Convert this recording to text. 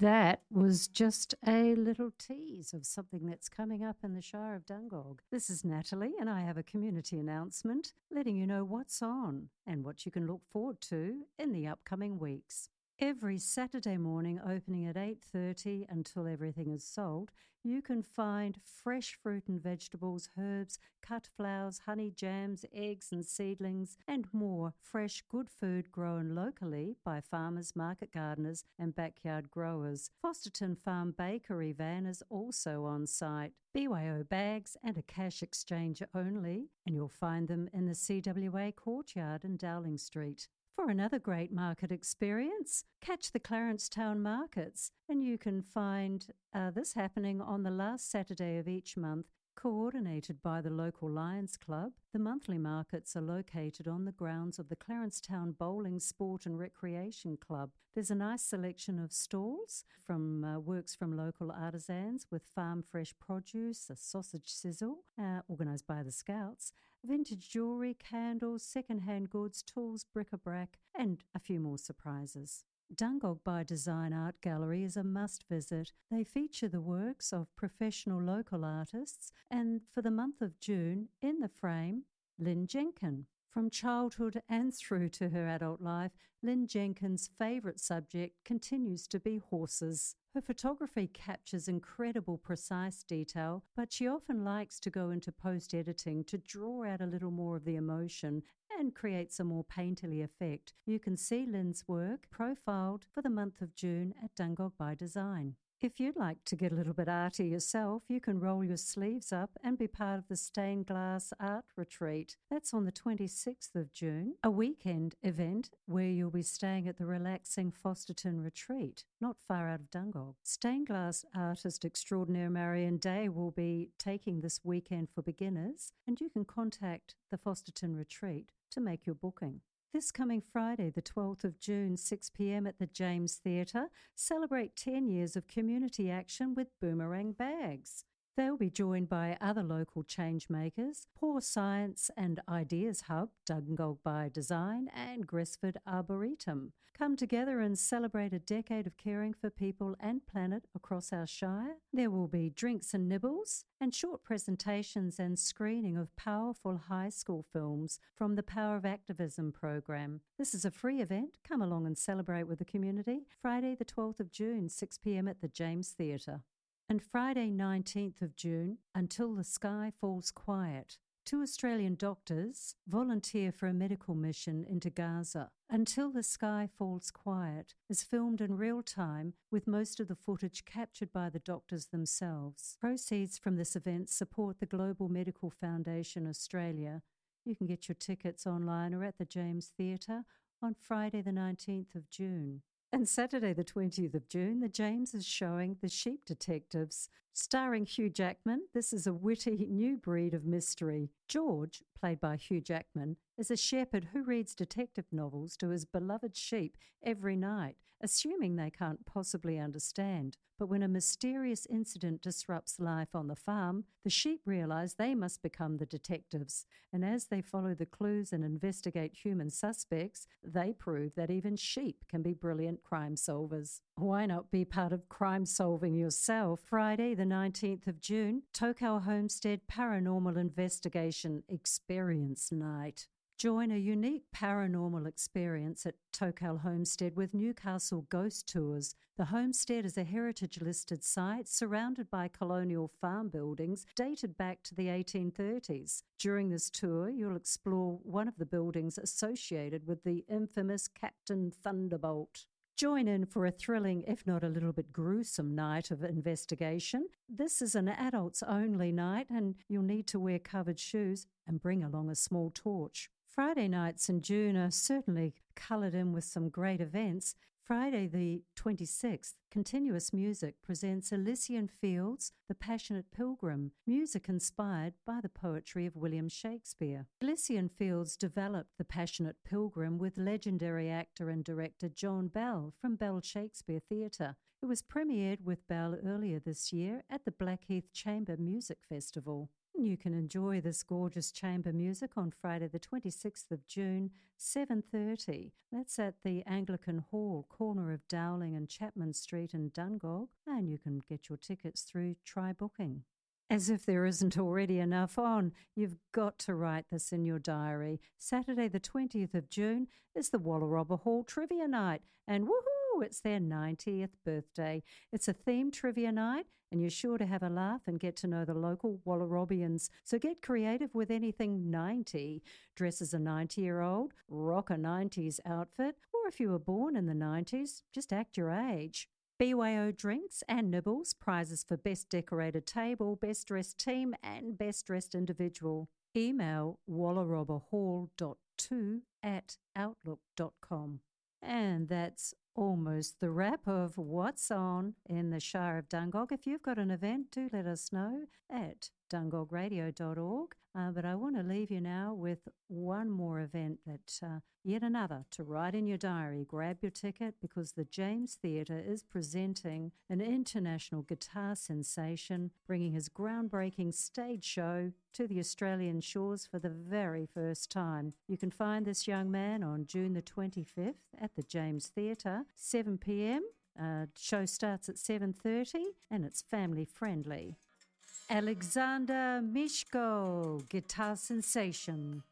That was just a little tease of something that's coming up in the Shire of Dungog. This is Natalie, and I have a community announcement letting you know what's on and what you can look forward to in the upcoming weeks. Every Saturday morning, opening at 8:30 until everything is sold, you can find fresh fruit and vegetables, herbs, cut flowers, honey, jams, eggs and seedlings, and more fresh, good food grown locally by farmers, market gardeners and backyard growers. Fosterton Farm Bakery van is also on site. BYO bags and a cash exchange only, and you'll find them in the CWA courtyard in Dowling Street. For another great market experience, catch the Clarence Town markets, and you can find this happening on the last Saturday of each month, coordinated by the local Lions Club. The monthly markets are located on the grounds of the Clarence Town Bowling Sport and Recreation Club. There's a nice selection of stalls from works from local artisans with farm fresh produce, a sausage sizzle, organised by the Scouts, vintage jewellery, candles, second-hand goods, tools, bric-a-brac, and a few more surprises. Dungog by Design Art Gallery is a must-visit. They feature the works of professional local artists, and for the month of June, in the frame, Lynn Jenkin. From childhood and through to her adult life, Lynn Jenkin's favourite subject continues to be horses. Her photography captures incredible precise detail, but she often likes to go into post-editing to draw out a little more of the emotion and creates a more painterly effect. You can see Lynn's work profiled for the month of June at Dungog by Design. If you'd like to get a little bit arty yourself, you can roll your sleeves up and be part of the Stained Glass Art Retreat. That's on the 26th of June, a weekend event where you'll be staying at the relaxing Fosterton Retreat, not far out of Dungog. Stained glass artist extraordinaire Marion Day will be taking this weekend for beginners, and you can contact the Fosterton Retreat to make your booking. This coming Friday, the 12th of June, 6 p.m. at the James Theatre, celebrate 10 years of community action with Boomerang Bags. They'll be joined by other local change makers, Poor Science and Ideas Hub, Dungog by Design, and Gresford Arboretum. Come together and celebrate a decade of caring for people and planet across our shire. There will be drinks and nibbles, and short presentations and screening of powerful high school films from the Power of Activism program. This is a free event. Come along and celebrate with the community. Friday the 12th of June, 6 p.m. at the James Theatre. And Friday 19th of June, Until the Sky Falls Quiet. 2 Australian doctors volunteer for a medical mission into Gaza. Until the Sky Falls Quiet is filmed in real time with most of the footage captured by the doctors themselves. Proceeds from this event support the Global Medical Foundation Australia. You can get your tickets online or at the James Theatre on Friday the 19th of June. And Saturday the 20th of June, the James is showing The Sheep Detectives. Starring Hugh Jackman, this is a witty new breed of mystery. George, played by Hugh Jackman, is a shepherd who reads detective novels to his beloved sheep every night, assuming they can't possibly understand. But when a mysterious incident disrupts life on the farm, the sheep realise they must become the detectives. And as they follow the clues and investigate human suspects, they prove that even sheep can be brilliant crime solvers. Why not be part of crime solving yourself? Friday, the 19th of June, Tokau Homestead Paranormal Investigation Experience Night. Join a unique paranormal experience at Tokau Homestead with Newcastle Ghost Tours. The homestead is a heritage-listed site surrounded by colonial farm buildings dated back to the 1830s. During this tour, you'll explore one of the buildings associated with the infamous Captain Thunderbolt. Join in for a thrilling, if not a little bit gruesome, night of investigation. This is an adults-only night, and you'll need to wear covered shoes and bring along a small torch. Friday nights in June are certainly coloured in with some great events. Friday the 26th, Continuous Music presents Elysian Fields, The Passionate Pilgrim, music inspired by the poetry of William Shakespeare. Elysian Fields developed The Passionate Pilgrim with legendary actor and director John Bell from Bell Shakespeare Theatre. It was premiered with Bell earlier this year at the Blackheath Chamber Music Festival. And you can enjoy this gorgeous chamber music on Friday the 26th of June, 7:30. That's at the Anglican Hall, corner of Dowling and Chapman Street in Dungog, and you can get your tickets through Try Booking. As if there isn't already enough on, you've got to write this in your diary. Saturday the 20th of June is the Wallarobba Hall Trivia Night, and woohoo, it's their 90th birthday. It's a themed trivia night, and you're sure to have a laugh and get to know the local Wallarobbians. So get creative with anything 90. Dress as a 90-year-old, rock a 90s outfit, or if you were born in the 90s, just act your age. BYO drinks and nibbles, prizes for best decorated table, best dressed team, and best dressed individual. Email wallarobahall.2@outlook.com. And that's almost the wrap of What's On in the Shire of Dungog. If you've got an event, do let us know at dungogradio.org. But I want to leave you now with one more event that, yet another, to write in your diary. Grab your ticket because the James Theatre is presenting an international guitar sensation, bringing his groundbreaking stage show to the Australian shores for the very first time. You can find this young man on June the 25th at the James Theatre, 7 p.m. Show starts at 7:30 and it's family friendly. Alexander Mishko, guitar sensation.